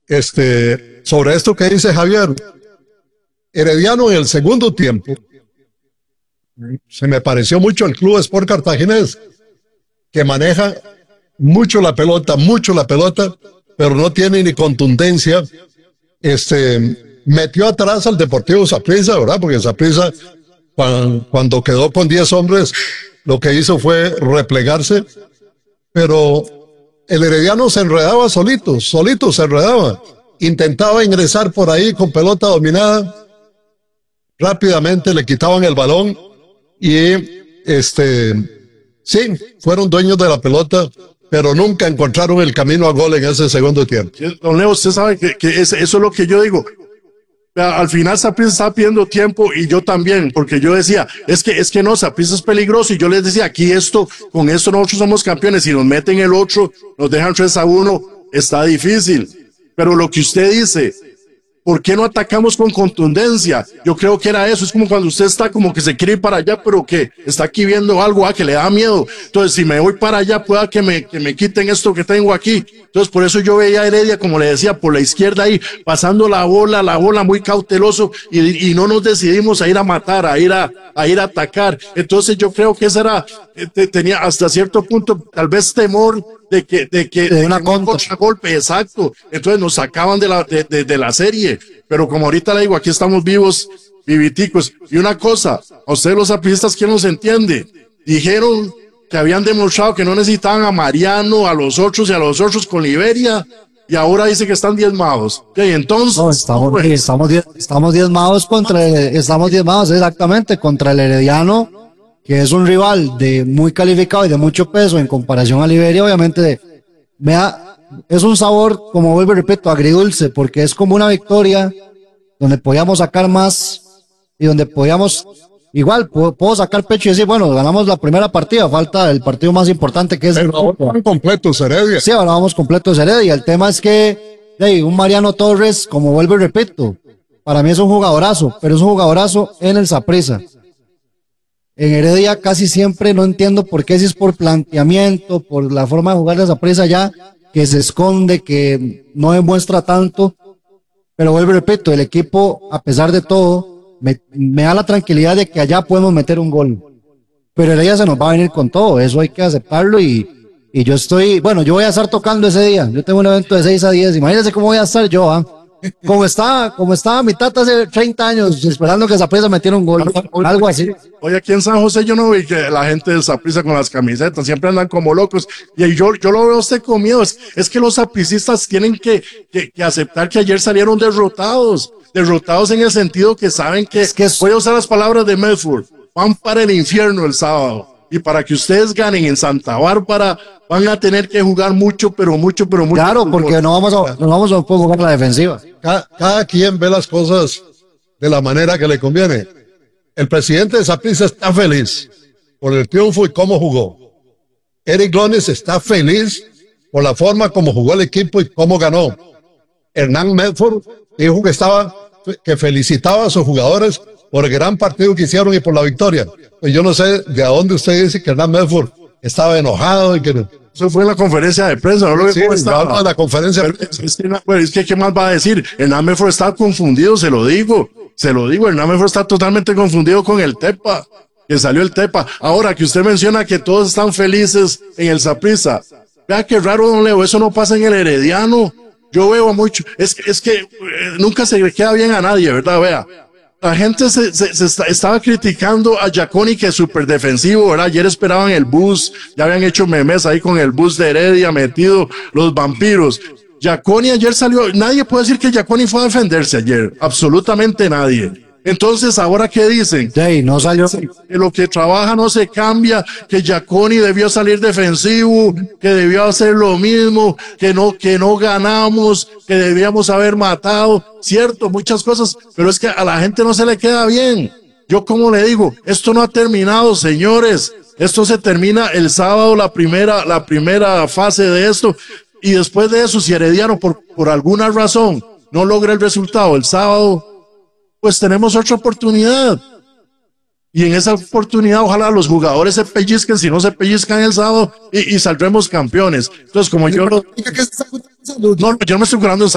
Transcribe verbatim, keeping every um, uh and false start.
este, sobre esto que dice Javier, Herediano en el segundo tiempo, se me pareció mucho el Club Sport Cartaginés, que maneja mucho la pelota, mucho la pelota, pero no tiene ni contundencia. Este, metió atrás al Deportivo Saprissa, ¿verdad? Porque Saprissa, cuando, cuando quedó con diez hombres, lo que hizo fue replegarse, pero el Herediano se enredaba solito, solito se enredaba. Intentaba ingresar por ahí con pelota dominada, rápidamente le quitaban el balón y este, sí, fueron dueños de la pelota, pero nunca encontraron el camino a gol en ese segundo tiempo. Don Leo, usted sabe que, que es, eso es lo que yo digo. Al final Saprissa estaba pidiendo tiempo y yo también, porque yo decía, es que, es que no, Saprissa es peligroso, y yo les decía, aquí esto, con esto nosotros somos campeones, si nos meten el otro, nos dejan tres a uno, está difícil. Pero lo que usted dice, ¿por qué no atacamos con contundencia? Yo creo que era eso. Es como cuando usted está como que se quiere ir para allá, pero que está aquí viendo algo, ah, que le da miedo. Entonces, si me voy para allá, pueda que me, que me quiten esto que tengo aquí. Entonces, por eso yo veía a Heredia, como le decía, por la izquierda ahí, pasando la bola, la bola muy cauteloso, y, y no nos decidimos a ir a matar, a ir a, a ir a atacar. Entonces, yo creo que esa era, eh, tenía hasta cierto punto, tal vez temor de que, de que, de una contra. golpe, exacto. Entonces nos sacaban de la, de, de, de la serie. Pero como ahorita le digo, aquí estamos vivos, viviticos. Y una cosa, a ustedes los sapricistas, ¿quién nos entiende? Dijeron que habían demostrado que no necesitaban a Mariano, a los otros y a los otros con Liberia, y ahora dice que están diezmados. Okay, entonces, no, estamos, pues, estamos, estamos diezmados contra, estamos diezmados exactamente contra el Herediano, que es un rival de muy calificado y de mucho peso en comparación a Liberia. Obviamente, de, vea, es un sabor, como vuelvo y repito, agridulce, porque es como una victoria donde podíamos sacar más y donde podíamos, igual, puedo, puedo sacar pecho y decir, bueno, ganamos la primera partida, falta el partido más importante que es... Pero ahora van completos Heredia. Sí, ahora vamos completos Heredia. El tema es que, hey, un Mariano Torres, como vuelvo y repito, para mí es un jugadorazo, pero es un jugadorazo en el Saprissa. En Heredia casi siempre no entiendo por qué, si es por planteamiento, por la forma de jugar de Saprissa ya, que se esconde, que no demuestra tanto, pero vuelvo y repito, el equipo, a pesar de todo, me, me da la tranquilidad de que allá podemos meter un gol, pero Heredia se nos va a venir con todo, eso hay que aceptarlo, y, y yo estoy, bueno, yo voy a estar tocando ese día, yo tengo un evento de seis a diez, imagínense cómo voy a estar yo, ¿ah? Como estaba, como estaba mi tata hace treinta años, esperando que Saprissa metiera un gol, algo así. Hoy aquí en San José yo no vi que la gente de Saprissa con las camisetas, siempre andan como locos, y yo, yo lo veo a usted con miedo. Es, es que los sapricistas tienen que, que, que aceptar que ayer salieron derrotados, derrotados en el sentido que saben que, es que es, voy a usar las palabras de Medford, van para el infierno el sábado. Y para que ustedes ganen en Santa Bárbara, van a tener que jugar mucho, pero mucho, pero mucho. Claro, porque no vamos a, no vamos a poder jugar la defensiva. Cada, cada quien ve las cosas de la manera que le conviene. El presidente de Saprissa está feliz por el triunfo y cómo jugó. Eric Glones está feliz por la forma como jugó el equipo y cómo ganó. Hernán Medford dijo que estaba, que felicitaba a sus jugadores por el gran partido que hicieron y por la victoria. Pues yo no sé de a dónde usted dice que Hernán Medford estaba enojado y que... Eso fue en la conferencia de prensa, ¿no? Sí, estaba en la conferencia de prensa. Es que, bueno, es que, ¿qué más va a decir? Hernán Medford está confundido, se lo digo, se lo digo, Hernán Medford está totalmente confundido con el Tepa, que salió el Tepa. Ahora que usted menciona que todos están felices en el Saprissa, vea qué raro, don Leo, eso no pasa en el Herediano. Yo veo mucho, es, es que eh, nunca se le queda bien a nadie, ¿verdad? Vea. La gente se, se, se está, estaba criticando a Giaconi, que es súper defensivo, ¿verdad? Ayer esperaban el bus, ya habían hecho memes ahí con el bus de Heredia metido, los vampiros. Giaconi ayer salió, nadie puede decir que Giaconi fue a defenderse ayer, absolutamente nadie. Entonces, ¿ahora qué dicen? Sí, no salió. Que lo que trabaja no se cambia, que Giaconi debió salir defensivo, que debió hacer lo mismo, que no, que no ganamos, que debíamos haber matado. Cierto, muchas cosas, pero es que a la gente no se le queda bien. Yo, como le digo, esto no ha terminado, señores. Esto se termina el sábado, la primera, la primera fase de esto. Y después de eso, si Herediano, por, por alguna razón, no logra el resultado el sábado, pues tenemos otra oportunidad. Y en esa oportunidad, ojalá los jugadores se pellizquen, si no se pellizcan el sábado, y, y saldremos campeones. Entonces, como yo... No, yo no me estoy curando